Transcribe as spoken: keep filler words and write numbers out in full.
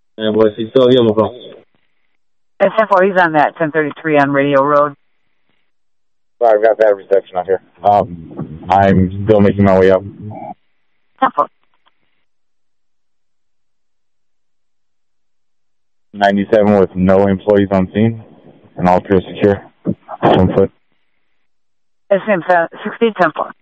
And was he still here on the phone? It's ten four, he's on that ten thirty-three on Radio Road. Sorry, I've got bad reception out here. Um, I'm still making my way up. ten four. ninety-seven with no employees on scene and all appears secure. One foot. It's in sixteen ten four.